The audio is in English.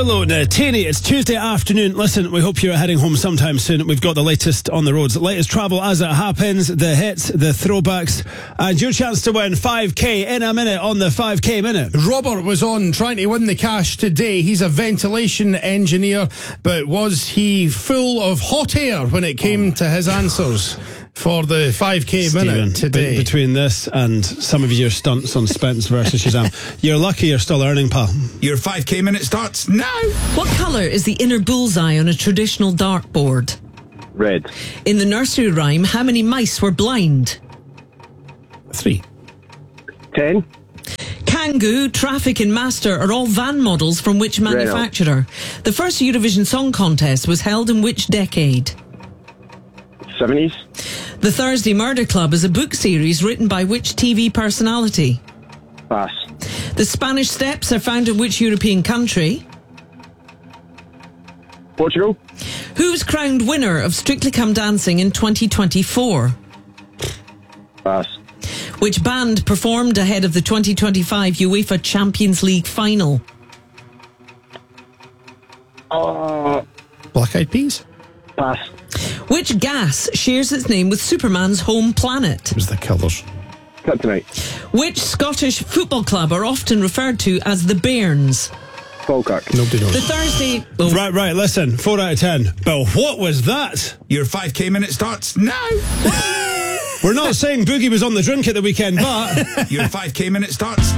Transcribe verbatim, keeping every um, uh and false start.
Hello, Taney. It's Tuesday afternoon. Listen, we hope you're heading home sometime soon. We've got the latest on the roads. Latest travel as it happens, the hits, the throwbacks, and your chance to win five K in a minute on the five K Minute. Robert was on trying to win the cash today. He's a ventilation engineer, but was he full of hot air when it came to his answers for the five K Stephen, Minute today? Be- between this and some of your stunts on Spence versus Shazam, you're lucky you're still earning, pal. Your five K Minute starts now. What colour is the inner bullseye on a traditional dartboard? Red. In the nursery rhyme, how many mice were blind? Three. Ten. Kangoo, Traffic and Master are all van models from which manufacturer? The first Eurovision Song Contest was held in which decade? Seventies. The Thursday Murder Club is a book series written by which T V personality? Pass. The Spanish Steps are found in which European country? Portugal. Who was crowned winner of Strictly Come Dancing in twenty twenty-four? Pass. Which band performed ahead of the twenty twenty-five UEFA Champions League final? Uh, Black Eyed Peas? pass. Which gas shares its name with Superman's home planet? It was the Killers. Kryptonite. Which Scottish football club are often referred to as the Bairns? Falkirk. Nobody knows. The Thursday... Oh, Right, right, listen, four out of ten. But what was that? Your five K Minute starts now. We're not saying Boogie was on the drink at the weekend, but... Your five K Minute starts